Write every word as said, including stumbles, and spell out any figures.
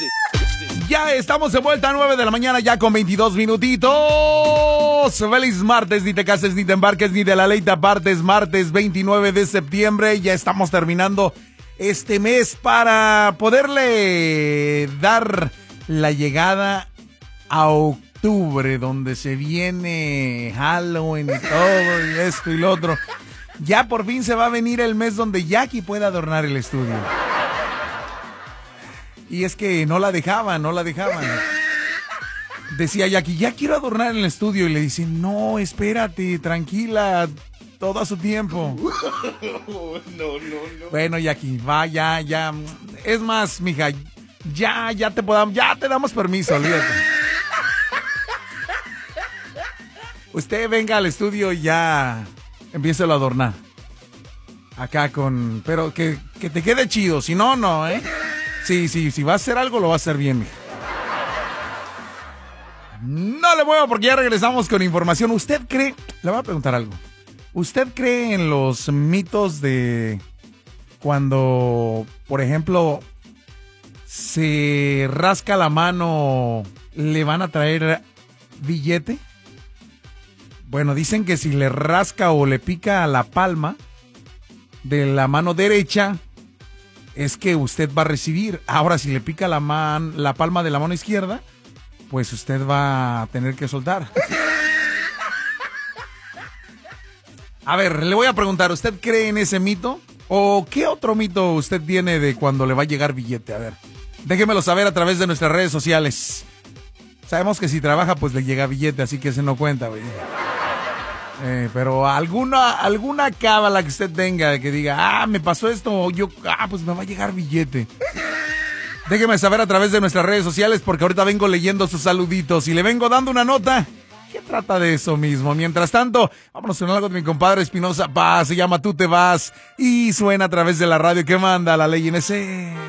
Ya estamos de vuelta a nueve de la mañana, ya con veintidós minutitos. Feliz martes, ni te cases, ni te embarques, ni de la ley te apartes. Martes veintinueve de septiembre, ya estamos terminando este mes para poderle dar la llegada a octubre, donde se viene Halloween y todo, y esto y lo otro. Ya por fin se va a venir el mes donde Jackie pueda adornar el estudio. Y es que no la dejaban, no la dejaban. Decía Jackie, ya quiero adornar el estudio. Y le dicen, no, espérate, tranquila, todo a su tiempo. No, no, no. Bueno, Jackie, va, ya, ya. Es más, mija, ya, ya te podamos, ya te damos permiso, olvídate. Usted venga al estudio y ya empiécelo a adornar. Acá con, pero que, que te quede chido, si no, no, ¿eh? Sí, sí, si va a hacer algo, lo va a hacer bien, mija. No le muevo porque ya regresamos con información. ¿Usted cree? Le voy a preguntar algo. ¿Usted cree en los mitos de cuando, por ejemplo, se rasca la mano, le van a traer billete? Bueno, dicen que si le rasca o le pica a la palma de la mano derecha, es que usted va a recibir. Ahora, si le pica la, man, la palma de la mano izquierda, pues usted va a tener que soltar. A ver, le voy a preguntar, ¿usted cree en ese mito? ¿O qué otro mito usted tiene de cuando le va a llegar billete? A ver, déjemelo saber a través de nuestras redes sociales. Sabemos que si trabaja, pues le llega billete, así que ese no cuenta, güey. Eh, pero alguna alguna cábala que usted tenga de que diga, ah, me pasó esto, o yo, ah, pues me va a llegar billete. Déjeme saber a través de nuestras redes sociales, porque ahorita vengo leyendo sus saluditos y le vengo dando una nota que trata de eso mismo. Mientras tanto, vámonos con algo de mi compadre Espinosa Paz, se llama Tú te vas y suena a través de la radio que manda la ley en ese.